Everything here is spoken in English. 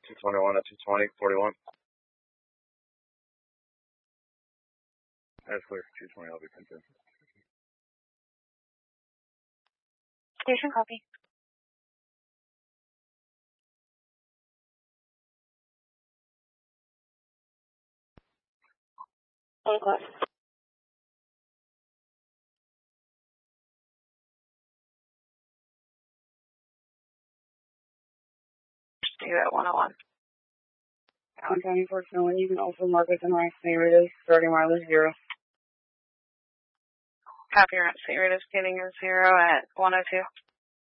221 at 220, 41. That's clear. 220, I'll be content. Station copy. On class. Do at 101. Allen County, unfortunately, you can also mark it in right St. Rita's, starting mileage 0. Copy, right St. Rita's, getting a 0 at 102.